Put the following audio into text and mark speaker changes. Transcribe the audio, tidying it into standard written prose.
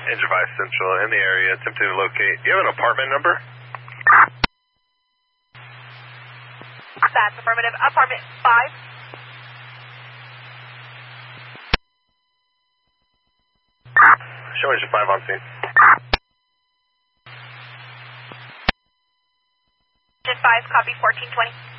Speaker 1: Engine 5 Central in the area, attempting to locate. Do you have an apartment number?
Speaker 2: That's affirmative. Apartment 5.
Speaker 1: Show Engine 5 on scene.
Speaker 2: Engine 5, copy 1420.